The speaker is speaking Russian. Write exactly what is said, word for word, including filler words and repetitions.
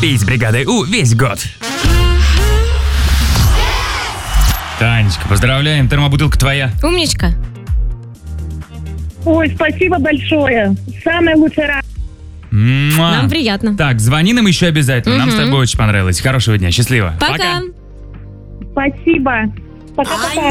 Пей с бригадой У весь год. Танечка, поздравляем, термобутылка твоя. Умничка. Ой, спасибо большое. Самый лучший раз. Муа. Нам приятно. Так, звони нам еще обязательно. Нам с Мгм. тобой очень понравилось. Хорошего дня, счастливо. Пока. Спасибо. Пока-пока.